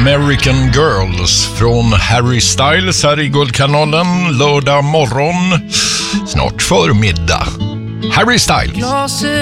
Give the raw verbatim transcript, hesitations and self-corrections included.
American Girls från Harry Styles här i Guldkanalen lördag morgon, snart förmiddag. Harry Styles.